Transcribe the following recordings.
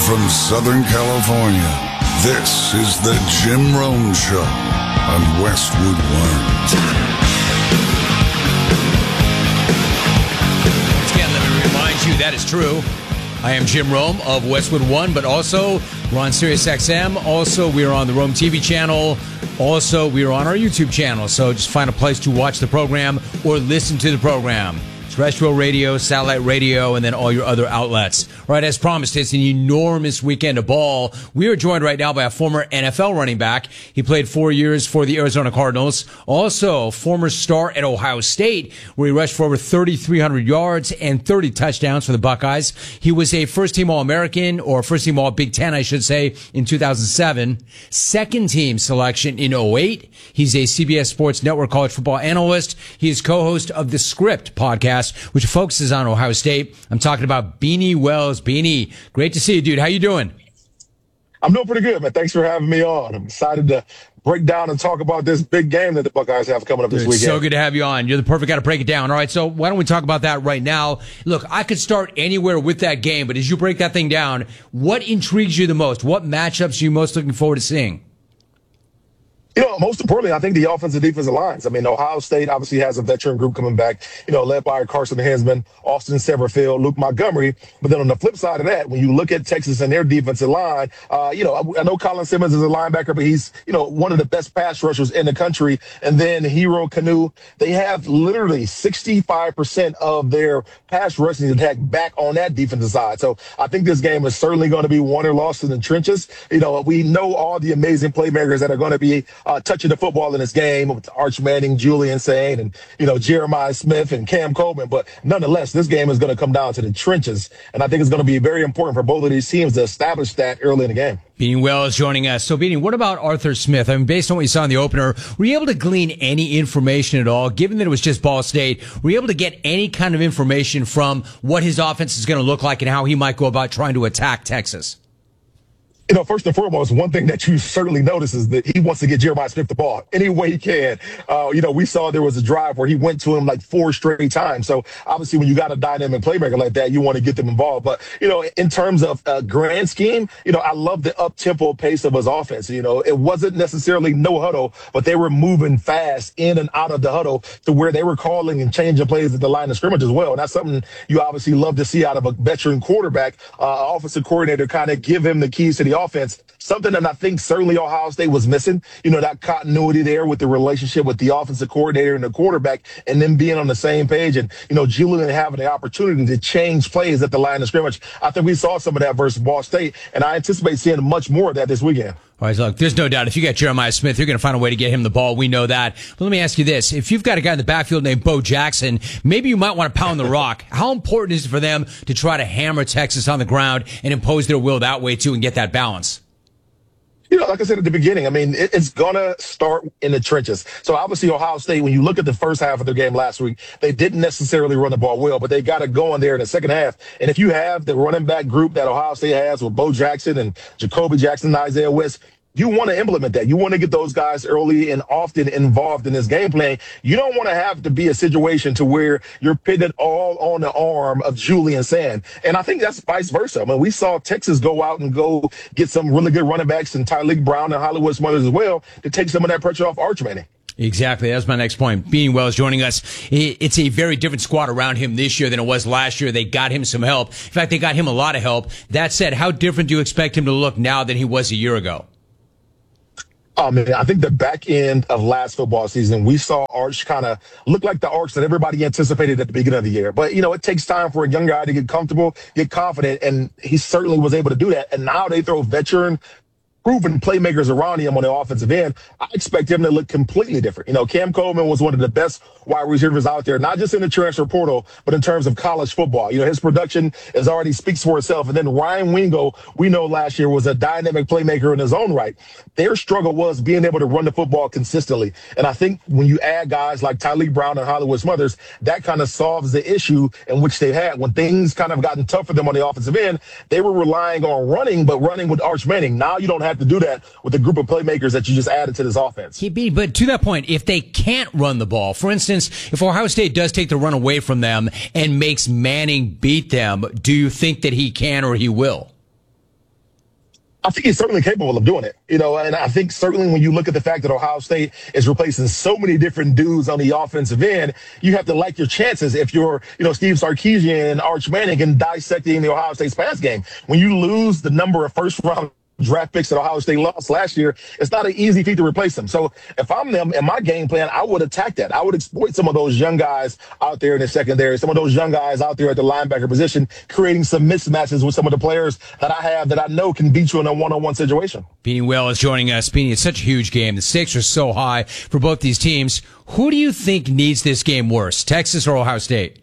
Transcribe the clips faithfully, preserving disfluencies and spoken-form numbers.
from Southern California, this is the Jim Rome Show on Westwood One. Once again, let me remind you that is true. I am Jim Rome of Westwood One, but also we're on Sirius X M. Also, we're on the Rome T V channel. Also, we're on our YouTube channel. So just find a place to watch the program or listen to the program. Terrestrial radio, satellite radio, and then all your other outlets. All right, as promised, it's an enormous weekend of ball. We are joined right now by a former N F L running back. He played four years for the Arizona Cardinals. Also, former star at Ohio State, where he rushed for over thirty-three hundred yards and thirty touchdowns for the Buckeyes. He was a first-team All-American, or first-team All-Big Ten, I should say, in two thousand seven. Second-team selection in oh eight. He's a C B S Sports Network college football analyst. He is co-host of the Script podcast, which focuses on Ohio State. I'm talking about Beanie Wells. Beanie, great to see you, dude. How you doing? I'm doing pretty good, man. Thanks for having me on. I'm excited to break down and talk about this big game that the Buckeyes have coming up this Dude, weekend. So good to have you on. You're the perfect guy to break it down. All right, so why don't we talk about that right now? Look, I could start anywhere with that game, but as you break that thing down, what intrigues you the most? What matchups are you most looking forward to seeing? You know, most importantly, I think the offensive defensive lines. I mean, Ohio State obviously has a veteran group coming back, you know, led by Carson Hinsman, Austin Severfield, Luke Montgomery. But then on the flip side of that, when you look at Texas and their defensive line, uh, you know, I, I know Colin Simmons is a linebacker, but he's, you know, one of the best pass rushers in the country. And then Hero Kanu, they have literally sixty-five percent of their pass rushing attack back on that defensive side. So I think this game is certainly going to be won or lost in the trenches. You know, we know all the amazing playmakers that are going to be Uh, touching the football in this game with Arch Manning, Julian Sain, and, you know, Jeremiah Smith and Cam Coleman. But nonetheless, this game is going to come down to the trenches. And I think it's going to be very important for both of these teams to establish that early in the game. Beanie Wells joining us. So, Beanie, what about Arthur Smith? I mean, based on what you saw in the opener, were you able to glean any information at all, given that it was just Ball State? Were you able to get any kind of information from what his offense is going to look like and how he might go about trying to attack Texas? You know, first and foremost, one thing that you certainly notice is that he wants to get Jeremiah Smith the ball any way he can. Uh, you know, we saw there was a drive where he went to him like four straight times. So obviously when you got a dynamic playmaker like that, you want to get them involved. But, you know, in terms of uh, grand scheme, you know, I love the up-tempo pace of his offense. You know, it wasn't necessarily no huddle, but they were moving fast in and out of the huddle to where they were calling and changing plays at the line of scrimmage as well. And that's something you obviously love to see out of a veteran quarterback, uh, offensive coordinator, kind of give him the keys to the offense, something that I think certainly Ohio State was missing. You know, that continuity there with the relationship with the offensive coordinator and the quarterback, and then being on the same page, and, you know, Julian having the opportunity to change plays at the line of scrimmage. I think we saw some of that versus Ball State, and I anticipate seeing much more of that this weekend. All right, look, there's no doubt if you got Jeremiah Smith, you're going to find a way to get him the ball. We know that. But let me ask you this. If you've got a guy in the backfield named Bo Jackson, maybe you might want to pound the rock. How important is it for them to try to hammer Texas on the ground and impose their will that way, too, and get that balance? You know, like I said at the beginning, I mean, it, it's going to start in the trenches. So obviously Ohio State, when you look at the first half of their game last week, they didn't necessarily run the ball well, but they got it going there in the second half. And if you have the running back group that Ohio State has with Bo Jackson and Jacoby Jackson and Isaiah West, you want to implement that. You want to get those guys early and often involved in this game plan. You don't want to have to be a situation to where you're pitted all on the arm of Julian Sand. And I think that's vice versa. I mean, we saw Texas go out and go get some really good running backs and Tyleek Brown and Hollywood Smothers as well to take some of that pressure off Arch Manning. Exactly. That's my next point. Beanie Wells joining us. It's a very different squad around him this year than it was last year. They got him some help. In fact, they got him a lot of help. That said, how different do you expect him to look now than he was a year ago? Oh, man, I think the back end of last football season, we saw Arch kind of look like the Arch that everybody anticipated at the beginning of the year. But, you know, it takes time for a young guy to get comfortable, get confident, and he certainly was able to do that. And now they throw veteran, proven playmakers around him on the offensive end. I expect him to look completely different. You know, Cam Coleman was one of the best wide receivers out there, not just in the transfer portal, but in terms of college football. You know, his production is already speaks for itself. And then Ryan Wingo, we know last year was a dynamic playmaker in his own right. Their struggle was being able to run the football consistently. And I think when you add guys like Tyleek Brown and Hollywood Smothers, that kind of solves the issue in which they had. When things kind of gotten tough for them on the offensive end, they were relying on running, but running with Arch Manning. Now you don't have to do that with the group of playmakers that you just added to this offense. But to that point, if they can't run the ball, for instance, if Ohio State does take the run away from them and makes Manning beat them, do you think that he can or he will? I think he's certainly capable of doing it, you know, and I think certainly when you look at the fact that Ohio State is replacing so many different dudes on the offensive end, you have to like your chances if you're, you know, Steve Sarkisian and Arch Manning and dissecting the Ohio State's pass game. When you lose the number of first round draft picks that Ohio State lost last year, it's not an easy feat to replace them. So if I'm them in my game plan, I would attack that. I would exploit some of those young guys out there in the secondary, some of those young guys out there at the linebacker position, creating some mismatches with some of the players that I have that I know can beat you in a one-on-one situation. Beanie Well is joining us. Beanie, it's such a huge game. The stakes are so high for both these teams. Who do you think needs this game worse, Texas or Ohio State?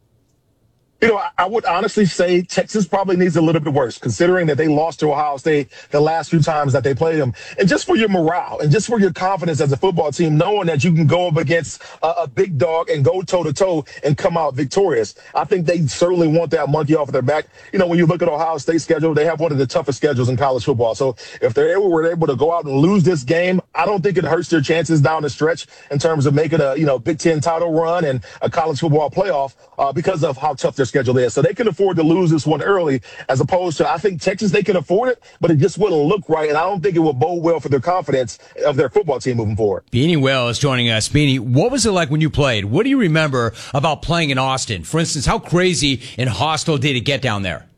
You know, I would honestly say Texas probably needs a little bit worse, considering that they lost to Ohio State the last few times that they played them. And just for your morale and just for your confidence as a football team, knowing that you can go up against a, a big dog and go toe-to-toe and come out victorious. I think they certainly want that monkey off of their back. You know, when you look at Ohio State's schedule, they have one of the toughest schedules in college football. So if they're able, were able to go out and lose this game, I don't think it hurts their chances down the stretch in terms of making a, you know, Big Ten title run and a college football playoff uh, because of how tough their schedule is. So they can afford to lose this one early, as opposed to, I think Texas, they can afford it, but it just wouldn't look right. And I don't think it will bode well for their confidence of their football team moving forward. Beanie Well is joining us. Beanie, what was it like when you played? What do you remember about playing in Austin? For instance, how crazy and hostile did it get down there?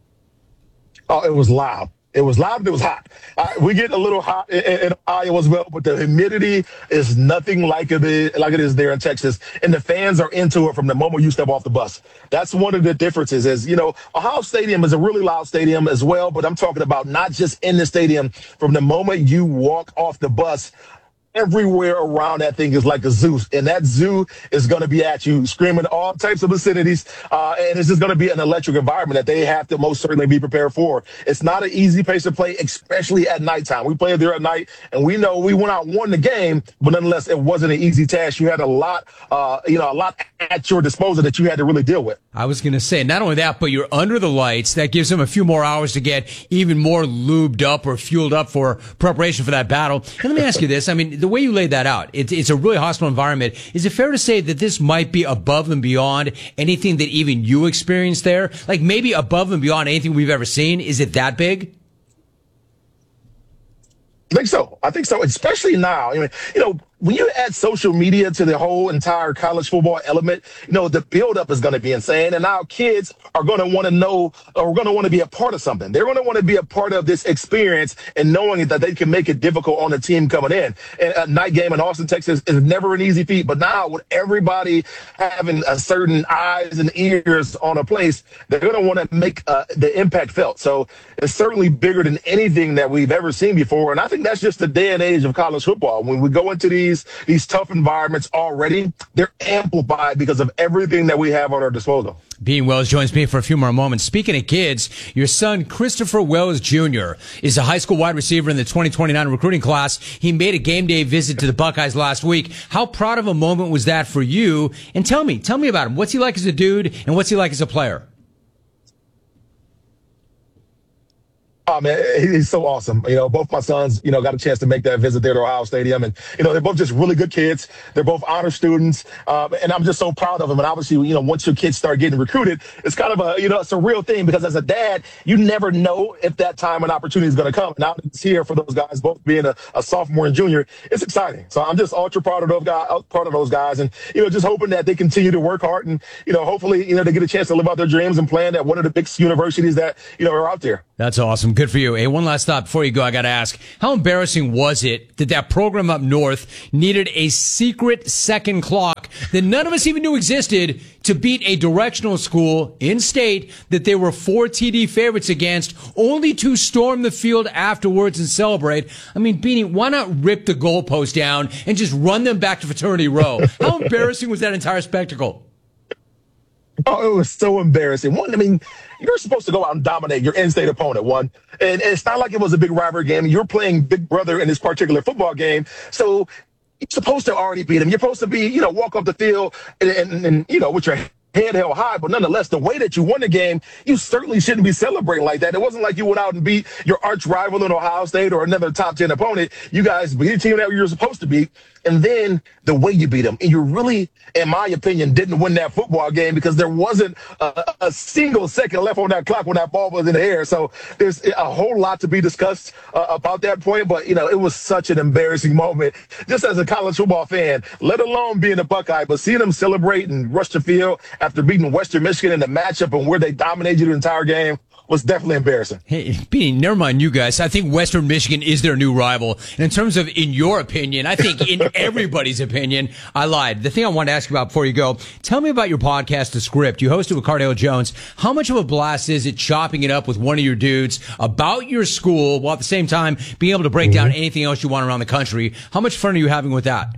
Oh, it was loud. It was loud and it was hot. Uh, we get a little hot in, in Iowa as well, but the humidity is nothing like it is, like it is there in Texas. And the fans are into it from the moment you step off the bus. That's one of the differences is, you know, Ohio Stadium is a really loud stadium as well, but I'm talking about not just in the stadium. From the moment you walk off the bus, everywhere around that thing is like a zoo, and that zoo is going to be at you, screaming all types of obscenities, uh, and it's just going to be an electric environment that they have to most certainly be prepared for. It's not an easy place to play, especially at nighttime. We played there at night, and we know we went out and won the game, but nonetheless, it wasn't an easy task. You had a lot, uh, you know, a lot at your disposal that you had to really deal with. I was going to say, not only that, but you're under the lights. That gives them a few more hours to get even more lubed up or fueled up for preparation for that battle. And let me ask you this. I mean, the way you laid that out, it's, it's a really hostile environment. Is it fair to say that this might be above and beyond anything that even you experienced there? Like maybe above and beyond anything we've ever seen? Is it that big? I think so. I think so, especially now. I mean, you know, when you add social media to the whole entire college football element, you know, the buildup is going to be insane. And now kids are going to want to know, or going to want to be a part of something. They're going to want to be a part of this experience and knowing that they can make it difficult on the team coming in. And a night game in Austin, Texas is never an easy feat. But now with everybody having a certain eyes and ears on a place, they're going to want to make uh, the impact felt. So it's certainly bigger than anything that we've ever seen before. And I think that's just the day and age of college football. When we go into these these tough environments already, they're amplified because of everything that we have at our disposal. Beanie Wells joins me for a few more moments. Speaking of kids, your son, Christopher Wells Junior, is a high school wide receiver in the twenty twenty-nine recruiting class. He made a game day visit to the Buckeyes last week. How proud of a moment was that for you? And tell me, tell me about him. What's he like as a dude, and what's he like as a player? Oh, man, he's so awesome. You know, both my sons, you know, got a chance to make that visit there to Ohio Stadium. And, you know, they're both just really good kids. They're both honor students. Um, and I'm just so proud of them. And obviously, you know, once your kids start getting recruited, it's kind of a, you know, it's a real thing because as a dad, you never know if that time and opportunity is going to come. Now it's here for those guys, both being a, a sophomore and junior. It's exciting. So I'm just ultra proud of those guys, proud of those guys. And, you know, just hoping that they continue to work hard and, you know, hopefully, you know, they get a chance to live out their dreams and plan at one of the big universities that, you know, are out there. That's awesome. Good for you. Hey, one last thought before you go. I got to ask, how embarrassing was it that that program up north needed a secret second clock that none of us even knew existed to beat a directional school in state that they were four T D favorites against, only to storm the field afterwards and celebrate? I mean, Beanie, why not rip the goalpost down and just run them back to fraternity row? How embarrassing was that entire spectacle? Oh, it was so embarrassing. One, I mean, you're supposed to go out and dominate your in-state opponent, one. And, and it's not like it was a big rivalry game. You're playing big brother in this particular football game. So you're supposed to already beat him. You're supposed to be, you know, walk up the field and, and, and you know, with your head held high. But nonetheless, the way that you won the game, you certainly shouldn't be celebrating like that. It wasn't like you went out and beat your arch rival in Ohio State or another top ten opponent. You guys beat the team that you were supposed to beat. and then the way you beat them. And you really, in my opinion, didn't win that football game because there wasn't a, a single second left on that clock when that ball was in the air. So there's a whole lot to be discussed uh, about that point. But, you know, it was such an embarrassing moment just as a college football fan, let alone being a Buckeye. But seeing them celebrate and rush the field after beating Western Michigan in the matchup and where they dominated the entire game was definitely embarrassing. Hey, Beanie, never mind you guys. I think Western Michigan is their new rival. And in terms of, in your opinion, I think in everybody's opinion, I lied. The thing I wanted to ask you about before you go, tell me about your podcast, The Script. You hosted with Cardale Jones. How much of a blast is it chopping it up with one of your dudes about your school while at the same time being able to break mm-hmm. down anything else you want around the country? How much fun are you having with that?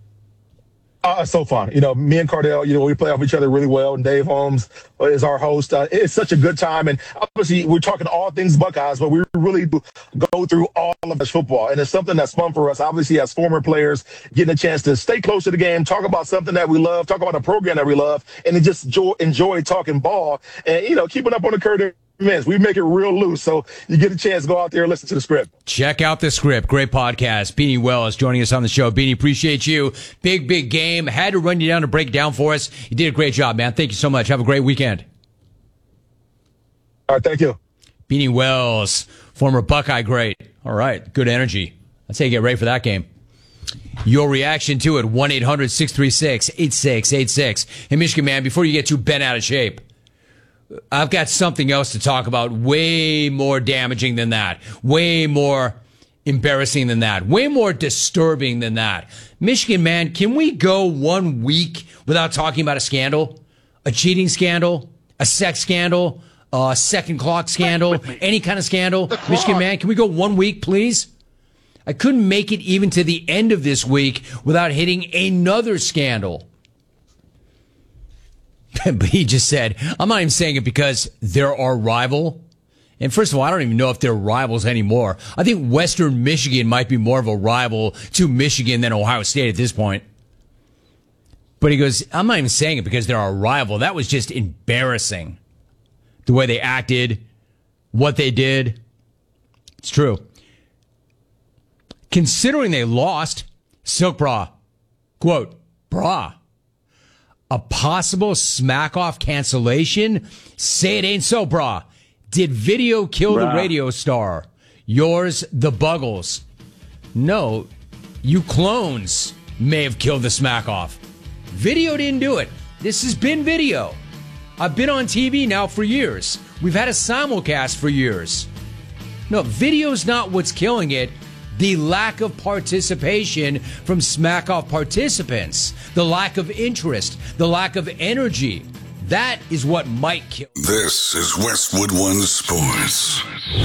Uh, so fun. You know, me and Cardale, you know, we play off each other really well. And Dave Holmes is our host. Uh, it's such a good time. And obviously, we're talking all things Buckeyes, but we really go through all of this football. And it's something that's fun for us, obviously, as former players, getting a chance to stay close to the game, talk about something that we love, talk about a program that we love, and then just enjoy, enjoy talking ball and, you know, keeping up on the current events. We make it real loose, so you get a chance to go out there and listen to The Script. Check out The Script. Great podcast. Beanie Wells joining us on the show. Beanie, appreciate you. Big, big game. Had to run you down to break it down for us. You did a great job, man. Thank you so much. Have a great weekend. All right, thank you. Beanie Wells, former Buckeye great. All right, good energy. Let's say you get ready for that game. Your reaction to it, one eight hundred six three six eight six eight six. Hey, Michigan man, before you get too bent out of shape, I've got something else to talk about way more damaging than that, way more embarrassing than that, way more disturbing than that. Michigan, man, can we go one week without talking about a scandal? A cheating scandal? A sex scandal? A second clock scandal? Any kind of scandal? Michigan, man, can we go one week, please? I couldn't make it even to the end of this week without hitting another scandal. But he just said, I'm not even saying it because they're our rival. And first of all, I don't even know if they're rivals anymore. I think Western Michigan might be more of a rival to Michigan than Ohio State at this point. But he goes, I'm not even saying it because they're our rival. That was just embarrassing. The way they acted, what they did. It's true. Considering they lost, Silk Bra, quote, bra. A possible smack-off cancellation? Say it ain't so, brah. Did video kill Bruh. the radio star? Yours, the Buggles. No, you clones may have killed the smack-off. Video didn't do it. This has been video. I've been on T V now for years. We've had a simulcast for years. No, video's not what's killing it. The lack of participation from smack-off participants, the lack of interest, the lack of energy. That is what might kill. This is Westwood One Sports.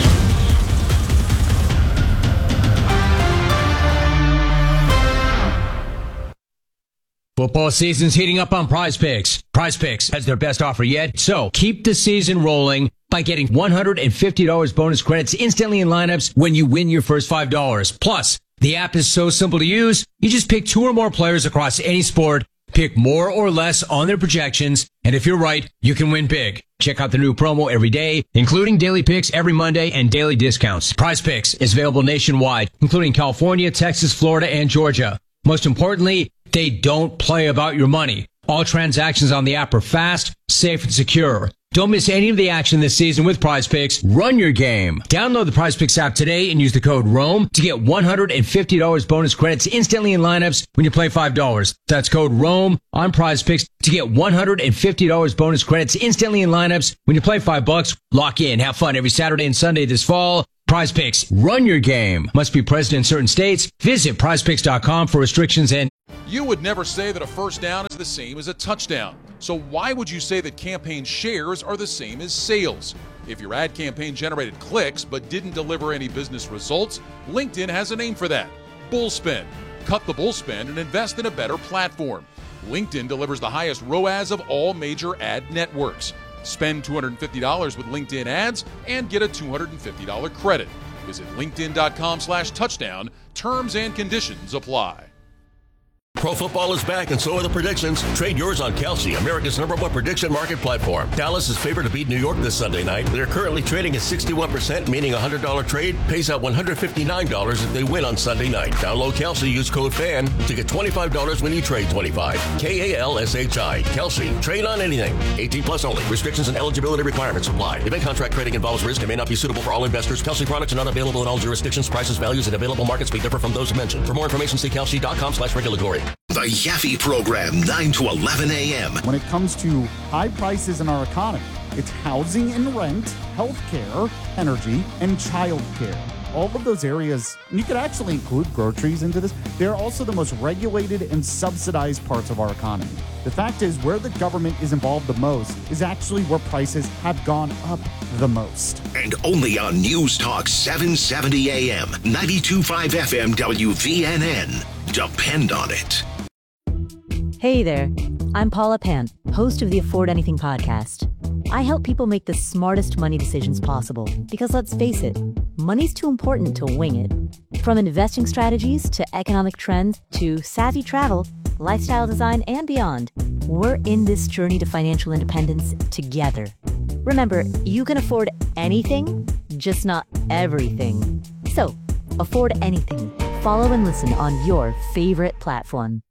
Football season's heating up on Prize Picks. Prize Picks has their best offer yet, so keep the season rolling by getting one hundred fifty dollars bonus credits instantly in lineups when you win your first five dollars. Plus, the app is so simple to use, you just pick two or more players across any sport, pick more or less on their projections, and if you're right, you can win big. Check out the new promo every day, including daily picks every Monday and daily discounts. Prize Picks is available nationwide, including California, Texas, Florida, and Georgia. Most importantly, they don't play about your money. All transactions on the app are fast, safe, and secure. Don't miss any of the action this season with Prize Picks. Run your game. Download the Prize Picks app today and use the code ROAM to get one hundred fifty dollars bonus credits instantly in lineups when you play five dollars. That's code ROAM on Prize Picks to get one hundred fifty dollars bonus credits instantly in lineups when you play five bucks. Lock in. Have fun every Saturday and Sunday this fall. Prize Picks. Run your game. Must be present in certain states. Visit prize picks dot com for restrictions and... You would never say that a first down is the same as a touchdown. So why would you say that campaign shares are the same as sales? If your ad campaign generated clicks but didn't deliver any business results, LinkedIn has a name for that. Bullspend. Cut the bullspend and invest in a better platform. LinkedIn delivers the highest R O A S of all major ad networks. Spend two hundred fifty dollars with LinkedIn ads and get a two hundred fifty dollars credit. Visit linkedin dot com slash touchdown. Terms and conditions apply. Pro football is back, and so are the predictions. Trade yours on Kelsey, America's number one prediction market platform. Dallas is favored to beat New York this Sunday night. They're currently trading at sixty-one percent, meaning a one hundred dollars trade pays out one hundred fifty-nine dollars if they win on Sunday night. Download Kelsey, use code FAN to get twenty-five dollars when you trade twenty-five. K A L S H I. Kelsey. Trade on anything. eighteen plus only. Restrictions and eligibility requirements apply. Event contract trading involves risk and may not be suitable for all investors. Kelsey products are not available in all jurisdictions. Prices, values, and available markets may differ from those mentioned. For more information, see kelsey.com slash regulatory. The Yaffe Program, nine to eleven a.m. When it comes to high prices in our economy, it's housing and rent, healthcare, energy, and childcare. All of those areas, and you could actually include groceries into this, they're also the most regulated and subsidized parts of our economy. The fact is, where the government is involved the most is actually where prices have gone up the most. And only on News Talk seven seventy a.m., ninety-two point five F M W V N N. Depend on it. Hey there, I'm Paula Pant, host of the Afford Anything podcast. I help people make the smartest money decisions possible because, let's face it, money's too important to wing it. From investing strategies to economic trends to savvy travel, lifestyle design, and beyond, we're in this journey to financial independence together. Remember, you can afford anything, just not everything. So, afford anything. Follow and listen on your favorite platform.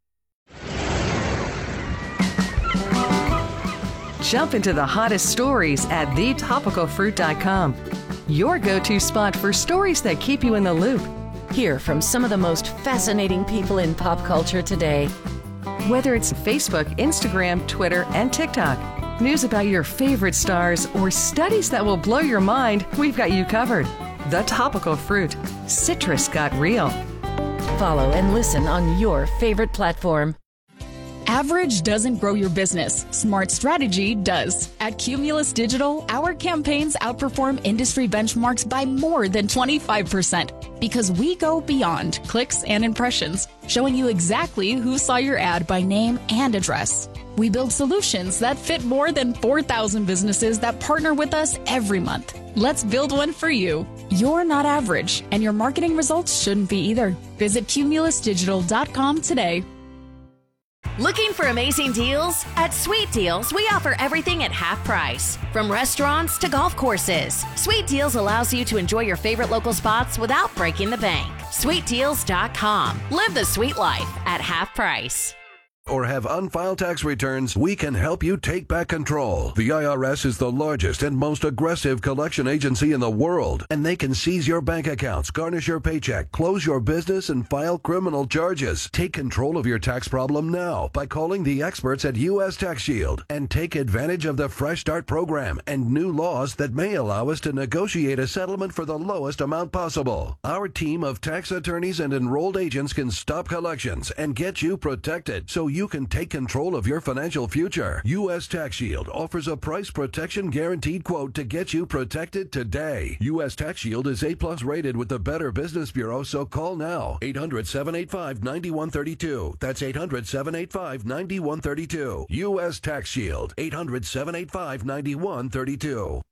Jump into the hottest stories at the topical fruit dot com. Your go-to spot for stories that keep you in the loop. Hear from some of the most fascinating people in pop culture today. Whether it's Facebook, Instagram, Twitter, and TikTok, news about your favorite stars, or studies that will blow your mind, we've got you covered. The Topical Fruit. Citrus got real. Follow and listen on your favorite platform. Average doesn't grow your business. Smart strategy does. At Cumulus Digital, our campaigns outperform industry benchmarks by more than twenty-five percent because we go beyond clicks and impressions, showing you exactly who saw your ad by name and address. We build solutions that fit more than four thousand businesses that partner with us every month. Let's build one for you. You're not average, and your marketing results shouldn't be either. Visit cumulus digital dot com today. Looking for amazing deals? At Sweet Deals, we offer everything at half price. From restaurants to golf courses, Sweet Deals allows you to enjoy your favorite local spots without breaking the bank. sweet deals dot com. Live the sweet life at half price. Or have unfiled tax returns, we can help you take back control. The I R S is the largest and most aggressive collection agency in the world, and they can seize your bank accounts, garnish your paycheck, close your business, and file criminal charges. Take control of your tax problem now by calling the experts at U S Tax Shield and take advantage of the Fresh Start program and new laws that may allow us to negotiate a settlement for the lowest amount possible. Our team of tax attorneys and enrolled agents can stop collections and get you protected so you can take control of your financial future. U S Tax Shield offers a price protection guaranteed quote to get you protected today. U S Tax Shield is A plus rated with the Better Business Bureau, so call now. eight hundred, seven eight five, nine one three two. That's eight hundred, seven eight five, nine one three two. U S Tax Shield. eight hundred, seven eight five, nine one three two.